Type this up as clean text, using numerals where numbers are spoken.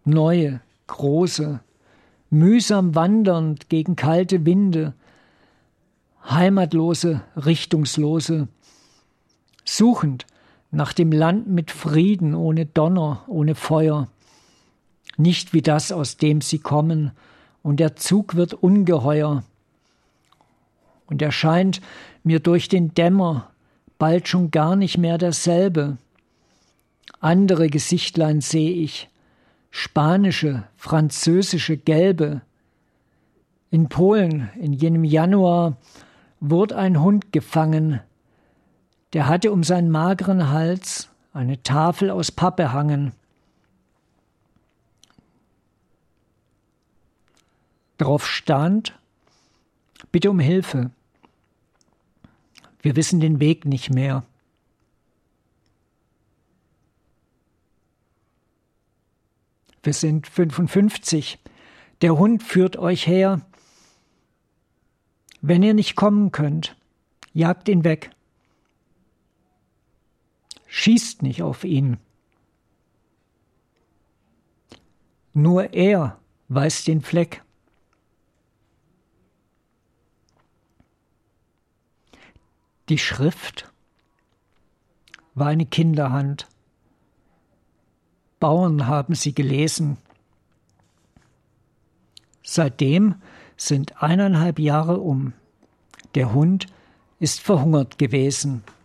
neue, große, mühsam wandernd gegen kalte Winde, heimatlose, richtungslose, suchend nach dem Land mit Frieden, ohne Donner, ohne Feuer, nicht wie das, aus dem sie kommen, und der Zug wird ungeheuer und erscheint mir durch den Dämmer bald schon gar nicht mehr derselbe. Andere Gesichtlein seh ich, spanische, französische, gelbe. In Polen, in jenem Januar, wurde ein Hund gefangen, der hatte um seinen mageren Hals eine Tafel aus Pappe hangen. Drauf stand: Bitte um Hilfe. Wir wissen den Weg nicht mehr. Wir sind 55. Der Hund führt euch her. Wenn ihr nicht kommen könnt, jagt ihn weg. Schießt nicht auf ihn. Nur er weiß den Fleck. Die Schrift war eine Kinderhand. Bauern haben sie gelesen. Seitdem sind 1,5 Jahre um. Der Hund ist verhungert gewesen.